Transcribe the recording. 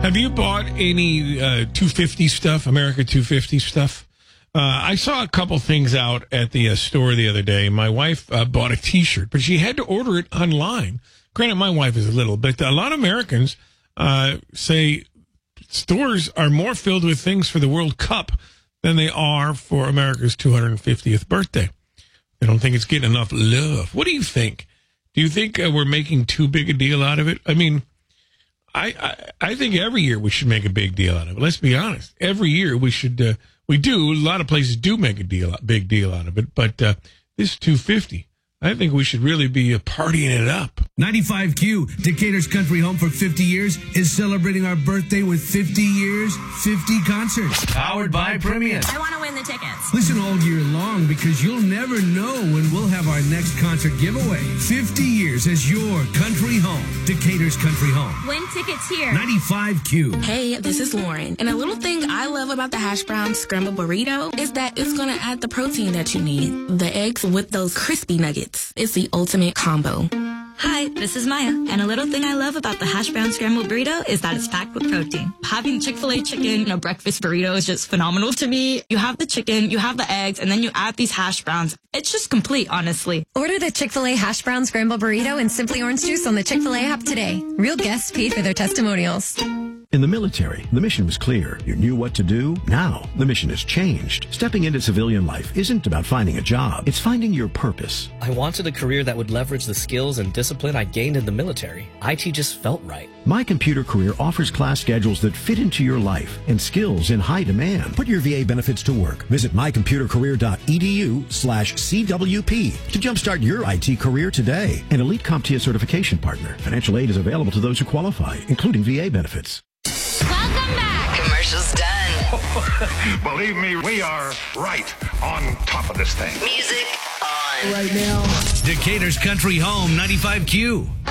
Have you bought any 250 stuff, America 250 stuff? I saw a couple things out at the store the other day. My wife bought a T-shirt, but she had to order it online. Granted, my wife is little, but a lot of Americans say stores are more filled with things for the World Cup than they are for America's 250th birthday. They don't think it's getting enough love. What do you think? Do you think we're making too big a deal out of it? I mean, I think every year we should make a big deal out of it. Let's be honest. Every year we should, we do. A lot of places do make a big deal out of it. But this 250, I think we should really be partying it up. 95Q, Decatur's country home for 50 years, is celebrating our birthday with 50 years, 50 concerts. Powered by Premium. I want to win the tickets. Listen all year long because you'll never know when we'll have our next concert giveaway. 50 years as your country home. Decatur's country home. Win tickets here. 95Q. Hey, this is Lauren. And a little thing I love about the hash brown scrambled burrito is that it's going to add the protein that you need. The eggs with those crispy nuggets. It's the ultimate combo. Hi, this is Maya, and a little thing I love about the hash brown scrambled burrito is that it's packed with protein. Having Chick-fil-A chicken in a breakfast burrito is just phenomenal to me. You have the chicken, you have the eggs, and then you add these hash browns. It's just complete, honestly. Order the Chick-fil-A hash brown scrambled burrito and Simply Orange Juice on the Chick-fil-A app today. Real guests paid for their testimonials. In the military, the mission was clear. You knew what to do. Now, the mission has changed. Stepping into civilian life isn't about finding a job. It's finding your purpose. I wanted a career that would leverage the skills and discipline I gained in the military. IT just felt right. My Computer Career offers class schedules that fit into your life and skills in high demand. Put your VA benefits to work. Visit mycomputercareer.edu/CWP to jumpstart your IT career today. An elite CompTIA certification partner. Financial aid is available to those who qualify, including VA benefits. Welcome back. Commercials done. Believe me, we are right on top of this thing. Music on. Right now, Decatur's country home, 95Q.